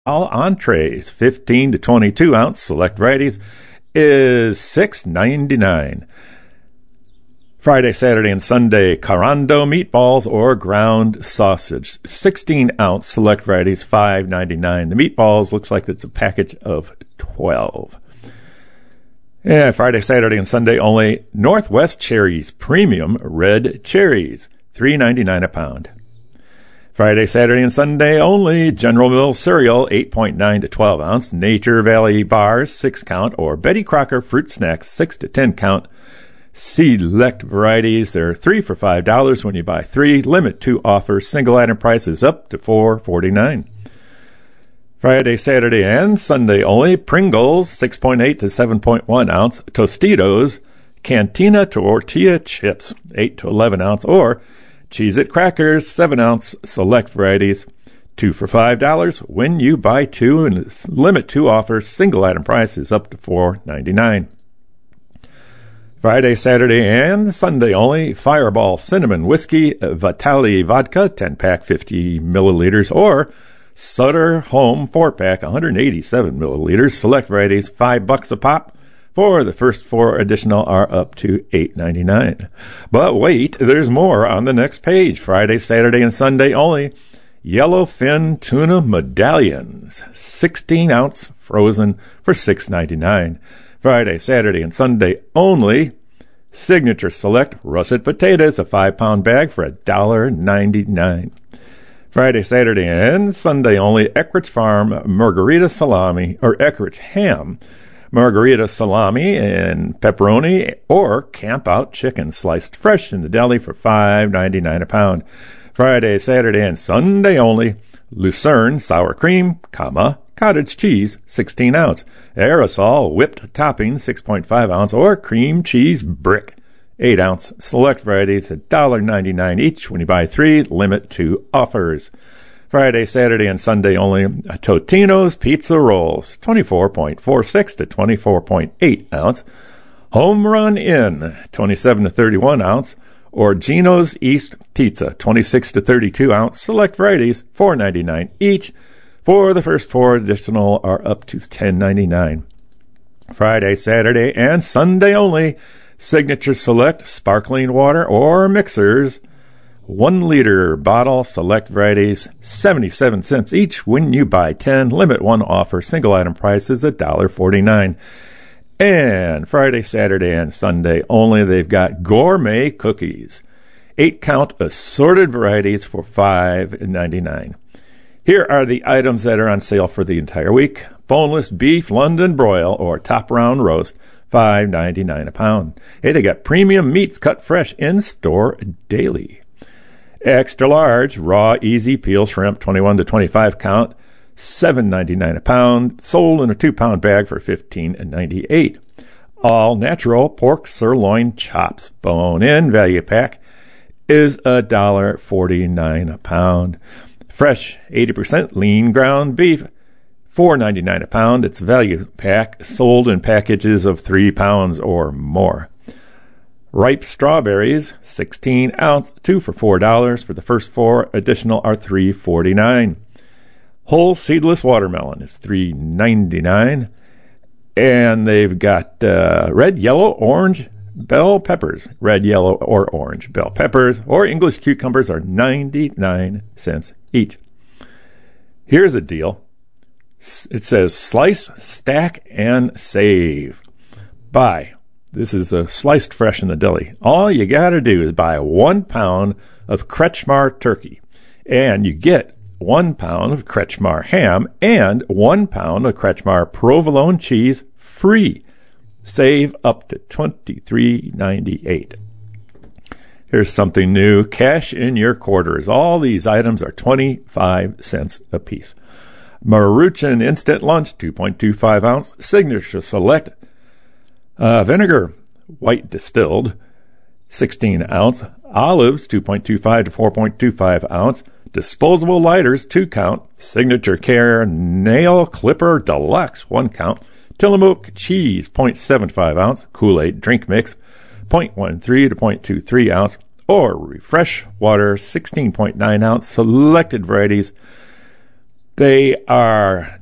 All entrees, 15 to 22 ounce select varieties, is $6.99. Friday, Saturday, and Sunday, Carando meatballs or ground sausage, 16 ounce select varieties, $5.99. The meatballs looks like it's a package of 12. Yeah, Friday, Saturday, and Sunday only, Northwest Cherries Premium Red Cherries, $3.99 a pound. Friday, Saturday, and Sunday only, General Mills cereal, 8.9 to 12 ounce, Nature Valley bars, 6 count, or Betty Crocker fruit snacks, 6 to 10 count. Select varieties, they're 3 for $5 when you buy 3. Limit 2 offers, single item prices up to $4.49. Friday, Saturday, and Sunday only, Pringles, 6.8 to 7.1 ounce, Tostitos, Cantina tortilla chips, 8 to 11 ounce, or Cheez-It crackers, 7 ounce select varieties, 2 for $5 when you buy 2, and limit 2 offers, single item prices up to $4.99. Friday, Saturday, and Sunday only, Fireball Cinnamon Whiskey, Vitali Vodka, 10-pack, 50 milliliters, or Sutter Home 4-pack, 187 milliliters, select varieties, $5 a pop. For the first 4 additional are up to $8.99. But wait, there's more on the next page. Friday, Saturday, and Sunday only, Yellowfin Tuna Medallions, 16 ounce frozen for $6.99. Friday, Saturday, and Sunday only, Signature Select Russet Potatoes, a 5-pound bag for $1.99. Friday, Saturday, and Sunday only, Eckrich Farm Margarita Salami, or Eckrich Ham, Margarita Salami and Pepperoni, or Camp Out Chicken, sliced fresh in the deli for $5.99 a pound. Friday, Saturday, and Sunday only, Lucerne Sour Cream, Cottage Cheese, 16 ounce. Aerosol Whipped Topping, 6.5 ounce, or Cream Cheese Brick, 8 ounce. Select varieties, $1.99 each when you buy 3. Limit 2 offers. Friday, Saturday, and Sunday only, Totino's Pizza Rolls, 24.46 to 24.8 ounce. Home Run Inn, 27 to 31 ounce, or Gino's East Pizza, 26 to 32 ounce. Select varieties, $4.99 each. For the first 4 additional are up to $10.99. Friday, Saturday, and Sunday only, Signature Select Sparkling Water or Mixers, 1 liter bottle, select varieties, 77 cents each when you buy 10. Limit 1 offer, single item prices $1.49. And Friday, Saturday, and Sunday only, they've got gourmet cookies, 8 count assorted varieties for $5.99. Here are the items that are on sale for the entire week. Boneless beef London broil or top round roast, $5.99 a pound. Hey, they got premium meats cut fresh in store daily. Extra large raw easy peel shrimp, 21 to 25 count, $7.99 a pound. Sold in a 2-pound bag for $15.98. All natural pork sirloin chops, bone in value pack, is $1.49 a pound. Fresh 80% lean ground beef, $4.99 a pound. It's value pack, sold in packages of 3 pounds or more. Ripe strawberries, 16 ounce, 2 for $4. For the first 4 additional are $3.49. Whole seedless watermelon is $3.99. And they've got red, yellow, orange bell peppers. Red, yellow, or orange bell peppers or English cucumbers are 99 cents each. Here's a deal. It says slice, stack, and save. Buy. This is sliced fresh in the deli. All you got to do is buy 1 pound of Kretschmar turkey, and you get 1 pound of Kretschmar ham and 1 pound of Kretschmar provolone cheese free. Save up to $23.98. Here's something new. Cash in your quarters. All these items are 25 cents a piece. Maruchan Instant Lunch, 2.25 ounce. Signature Select vinegar, white distilled, 16 ounce. Olives, 2.25 to 4.25 ounce. Disposable lighters, 2 count. Signature Care Nail Clipper Deluxe, 1 count. Tillamook cheese, 0.75 ounce. Kool-Aid drink mix, 0.13 to 0.23 ounce. Or Refresh water, 16.9 ounce. Selected varieties. They are